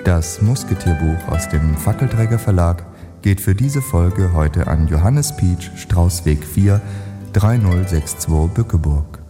Das Musketierbuch aus dem Fackelträger Verlag geht für diese Folge heute an Johannes Pietsch, Straußweg 4, 3062 Bückeburg.